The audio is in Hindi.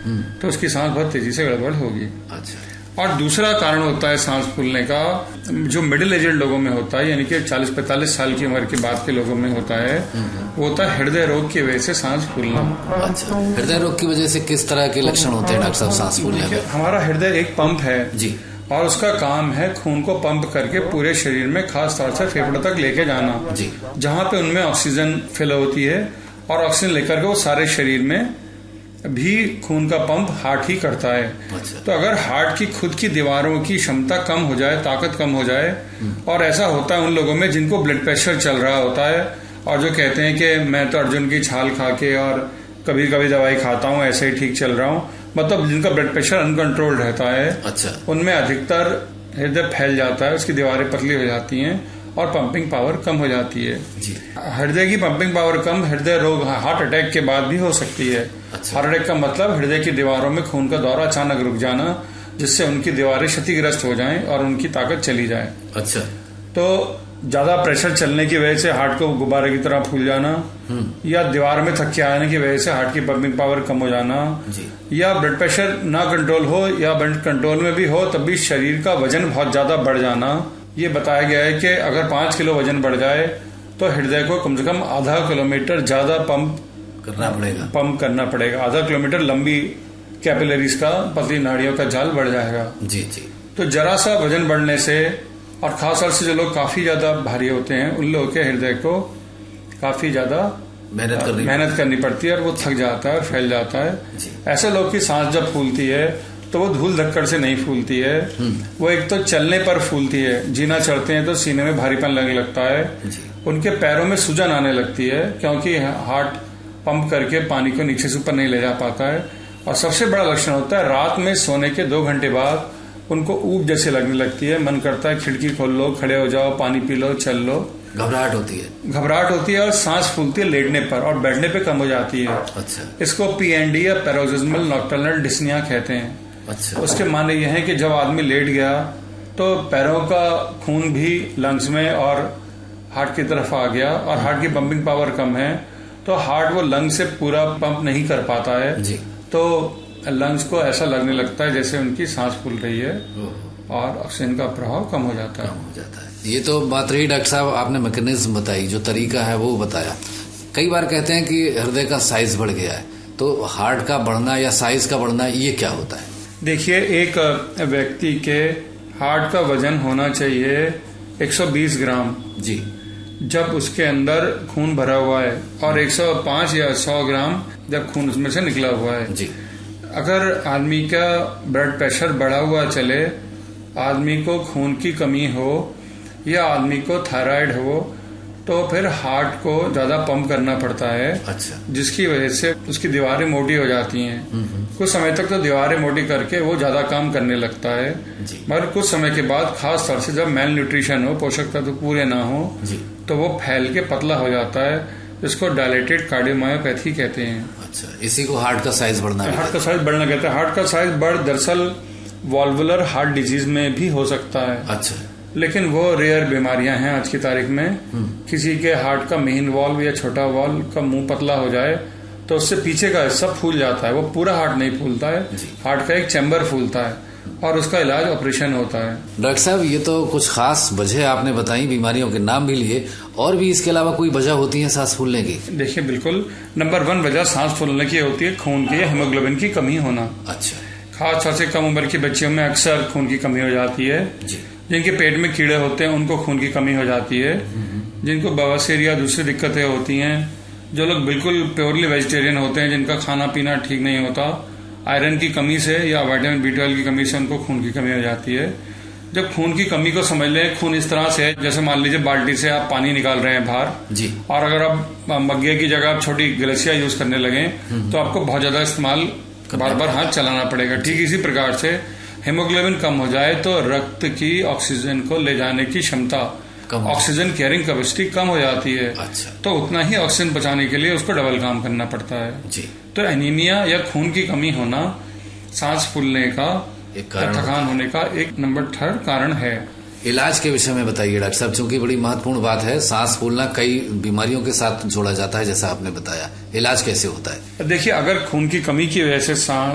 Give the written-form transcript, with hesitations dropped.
तो उसकी सांस बहुत तेजी से गड़बड़ होगी। अच्छा। और दूसरा कारण होता है सांस फूलने का, जो मिडिल एजेड लोगों में होता है, यानी कि 40-45 साल की उम्र के बाद के लोगों में होता है, वो होता है हृदय रोग की वजह से सांस फूलना। अच्छा, हृदय रोग की वजह से किस तरह के लक्षण होते हैं डॉक्टर साहब सांस फूलने में? हमारा हृदय एक पंप है जी, और उसका काम है खून को पंप करके पूरे शरीर में, खास तौर से फेफड़ों तक लेके जाना जी, जहाँ पे उनमें ऑक्सीजन फिल होती है, और ऑक्सीजन लेकर के वो सारे शरीर में भी खून का पंप हार्ट ही करता है। अच्छा। तो अगर हार्ट की खुद की दीवारों की क्षमता कम हो जाए, ताकत कम हो जाए, और ऐसा होता है उन लोगों में जिनको ब्लड प्रेशर चल रहा होता है और जो कहते हैं कि मैं तो अर्जुन की छाल खा के और कभी कभी दवाई खाता हूँ, ऐसे ही ठीक चल रहा हूँ, मतलब जिनका ब्लड प्रेशर अनकंट्रोल रहता है, अच्छा, उनमें अधिकतर हृदय फैल जाता है, उसकी दीवारें पतली हो जाती हैं और पंपिंग पावर कम हो जाती है। जी। हृदय की पंपिंग पावर कम हृदय रोग, हार्ट अटैक के बाद भी हो सकती है। अच्छा। हार्ट अटैक का मतलब हृदय की दीवारों में खून का दौरा अचानक रुक जाना, जिससे उनकी दीवारें क्षतिग्रस्त हो जाएं और उनकी ताकत चली जाए। अच्छा। तो ज्यादा प्रेशर चलने की वजह से हार्ट को गुब्बारे की तरह फूल जाना, या दीवार में थक्के आने की वजह से हार्ट की पंपिंग पावर कम हो जाना, या ब्लड प्रेशर ना कंट्रोल हो या ब्लड कंट्रोल में भी हो तब भी शरीर का वजन बहुत ज्यादा बढ़ जाना। ये बताया गया है कि अगर 5 किलो वजन बढ़ जाए तो हृदय को कम से कम आधा किलोमीटर ज्यादा पंप करना पड़ेगा। आधा किलोमीटर लंबी कैपिलरीज का, पतली नाड़ियों का जाल बढ़ जाएगा। जी जी। तो जरा सा वजन बढ़ने से, और खासतौर से जो लोग काफी ज्यादा भारी होते हैं, उन लोगों के हृदय को काफी ज्यादा मेहनत करनी पड़ती है और वो थक जाता है, फैल जाता है। ऐसे लोग की सांस जब फूलती है तो वो धूल धक्कड़ से नहीं फूलती है, वो एक तो चलने पर फूलती है। जीना चढ़ते हैं तो सीने में भारीपन लगने लगता है, उनके पैरों में सूजन आने लगती है क्योंकि हार्ट पंप करके पानी को नीचे से ऊपर नहीं ले जा पाता है। और सबसे बड़ा लक्षण होता है रात में सोने के 2 घंटे बाद उनको ऊब जैसे लगने लगती है, मन करता है खिड़की खोल लो, खड़े हो जाओ, पानी पी लो, चल लो। घबराहट होती है और सांस फूलती है लेटने पर, और बैठने पे कम हो जाती है। अच्छा। इसको PND या पैरोक्सिस्मल नॉक्टर्नल डिस्निया कहते हैं। अच्छा। उसके माने यह है कि जब आदमी लेट गया तो पैरों का खून भी लंग्स में और हार्ट की तरफ आ गया, और हार्ट की पंपिंग पावर कम है तो हार्ट वो लंग से पूरा पंप नहीं कर पाता है जी। तो लंग्स को ऐसा लगने लगता है जैसे उनकी सांस फूल रही है और ऑक्सीजन का प्रभाव कम हो जाता है। ये तो बात रही डॉक्टर साहब, आपने मैकेनिज्म बताई, जो तरीका है वो बताया। कई बार कहते हैं कि हृदय का साइज बढ़ गया है, तो हार्ट का बढ़ना या साइज का बढ़ना ये क्या होता है? देखिए, एक व्यक्ति के हार्ट का वजन होना चाहिए 120 ग्राम जी, जब उसके अंदर खून भरा हुआ है, और 105 या 100 ग्राम जब खून उसमें से निकला हुआ है जी। अगर आदमी का ब्लड प्रेशर बढ़ा हुआ चले, आदमी को खून की कमी हो या आदमी को थायराइड हो, तो फिर हार्ट को ज्यादा पंप करना पड़ता है। अच्छा। जिसकी वजह से उसकी दीवारें मोटी हो जाती हैं। कुछ समय तक तो दीवारें मोटी करके वो ज्यादा काम करने लगता है, मगर कुछ समय के बाद, खास तौर से जब मेल न्यूट्रिशन हो, पोषक तत्व पूरे ना हो, तो वो फैल के पतला हो जाता है। इसको डायलेटेड कार्डियोमायोपैथी कहते हैं। अच्छा, इसी को हार्ट का साइज बढ़ना कहते हैं। हार्ट का साइज बढ़ दरअसल वॉल्वुलर हार्ट डिजीज में भी हो सकता है। अच्छा। लेकिन वो रेयर बीमारियां हैं आज की तारीख में। किसी के हार्ट का मेन वॉल्व या छोटा वॉल्व का मुंह पतला हो जाए तो उससे पीछे का हिस्सा फूल जाता है, वो पूरा हार्ट नहीं फूलता है, हार्ट का एक चैम्बर फूलता है और उसका इलाज ऑपरेशन होता है। डॉक्टर साहब, ये तो कुछ खास वजह आपने बताई, बीमारियों के नाम भी लिए, और भी इसके अलावा कोई वजह होती है सांस फूलने की? देखिए, बिल्कुल नंबर 1 वजह सांस फूलने की होती है खून की हीमोग्लोबिन की कमी होना। अच्छा। खास तौर से कम उम्र की बच्चियों में अक्सर खून की कमी हो जाती है जी। जिनके पेट में कीड़े होते हैं उनको खून की कमी हो जाती है। जिनको बवासीर या दूसरी दिक्कतें होती हैं, जो लोग बिल्कुल प्योरली वेजिटेरियन होते हैं, जिनका खाना पीना ठीक नहीं होता, आयरन की कमी से या विटामिन B12 की कमी से उनको खून की कमी हो जाती है। जब खून की कमी को समझ लें, खून इस तरह से है जैसे मान लीजिए बाल्टी से आप पानी निकाल रहे हैं बाहर जी, और अगर आप मग्गे की जगह आप छोटी गलेसिया यूज करने लगे तो आपको बहुत ज्यादा इस्तेमाल बार बार हाथ चलाना पड़ेगा। ठीक इसी प्रकार से हीमोग्लोबिन कम हो जाए तो रक्त की ऑक्सीजन को ले जाने की क्षमता, ऑक्सीजन कैरिंग कैपेसिटी कम हो जाती है। अच्छा। तो उतना ही ऑक्सीजन बचाने के लिए उसको डबल काम करना पड़ता है जी। तो एनीमिया या खून की कमी होना सांस फूलने का, थकान होने का एक नंबर 3rd कारण है। इलाज के विषय में बताइए डॉक्टर साहब, क्योंकि बड़ी महत्वपूर्ण बात है। सांस फूलना कई बीमारियों के साथ जोड़ा जाता है, जैसा आपने बताया। इलाज कैसे होता है? देखिए, अगर खून की कमी की वजह से